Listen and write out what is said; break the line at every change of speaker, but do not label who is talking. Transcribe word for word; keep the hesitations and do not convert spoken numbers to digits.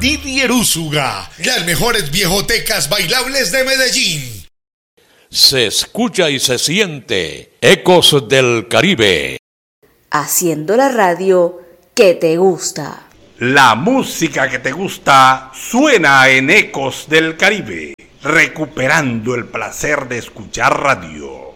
Didier Úsuga, las mejores viejotecas bailables de Medellín.
Se escucha y se siente Ecos del Caribe.
Haciendo la radio que te gusta.
La música que te gusta suena en Ecos del Caribe, recuperando el placer de escuchar radio.